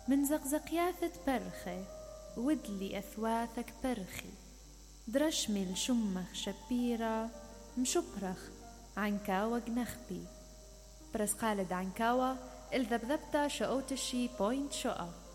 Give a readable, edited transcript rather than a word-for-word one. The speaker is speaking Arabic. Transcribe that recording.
من زقزقياثة برخي ودلي أثواثك برخي درشمي الشمخ شبيرة مشبرخ عنكاوة جنخبي برس خالد عنكاوة الذبذبتا شقوتشي بوينت شقة.